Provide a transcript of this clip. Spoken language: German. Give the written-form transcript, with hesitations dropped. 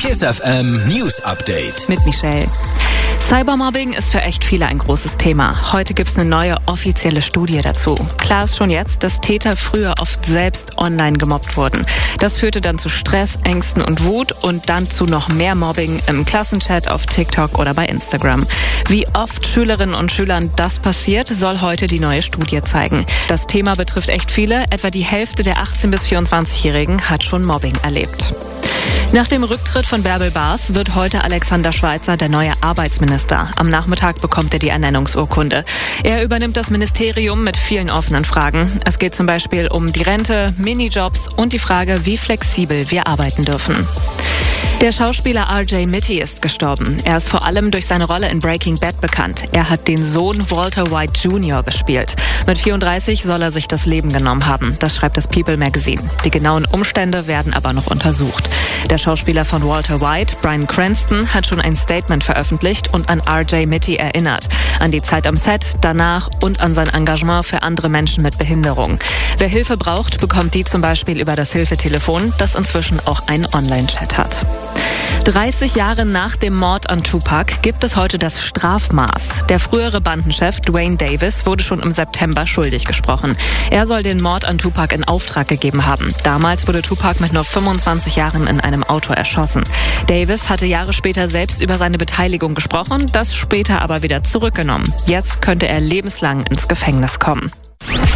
Kiss FM News Update. Mit Michelle. Cybermobbing ist für echt viele ein großes Thema. Heute gibt es eine neue offizielle Studie dazu. Klar ist schon jetzt, dass Täter früher oft selbst online gemobbt wurden. Das führte dann zu Stress, Ängsten und Wut und dann zu noch mehr Mobbing im Klassenchat, auf TikTok oder bei Instagram. Wie oft Schülerinnen und Schülern das passiert, soll heute die neue Studie zeigen. Das Thema betrifft echt viele. Etwa die Hälfte der 18- bis 24-Jährigen hat schon Mobbing erlebt. Nach dem Rücktritt von Bärbel Baas wird heute Alexander Schweitzer der neue Arbeitsminister. Am Nachmittag bekommt er die Ernennungsurkunde. Er übernimmt das Ministerium mit vielen offenen Fragen. Es geht zum Beispiel um die Rente, Minijobs und die Frage, wie flexibel wir arbeiten dürfen. Der Schauspieler R.J. Mitte ist gestorben. Er ist vor allem durch seine Rolle in Breaking Bad bekannt. Er hat den Sohn Walter White Jr. gespielt. Mit 34 soll er sich das Leben genommen haben. Das schreibt das People Magazine. Die genauen Umstände werden aber noch untersucht. Der Schauspieler von Walter White, Bryan Cranston, hat schon ein Statement veröffentlicht und an R.J. Mitte erinnert. An die Zeit am Set, danach und an sein Engagement für andere Menschen mit Behinderung. Wer Hilfe braucht, bekommt die zum Beispiel über das Hilfetelefon, das inzwischen auch einen Online-Chat hat. 30 Jahre nach dem Mord an Tupac gibt es heute das Strafmaß. Der frühere Bandenchef Duane Davis wurde schon im September schuldig gesprochen. Er soll den Mord an Tupac in Auftrag gegeben haben. Damals wurde Tupac mit nur 25 Jahren in einem Auto erschossen. Davis hatte Jahre später selbst über seine Beteiligung gesprochen, das später aber wieder zurückgenommen. Jetzt könnte er lebenslang ins Gefängnis kommen.